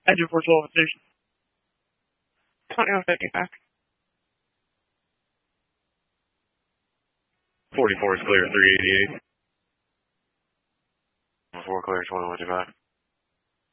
Engine 412 station. 2155. 44 is clear at 388. 4 clear, 2155.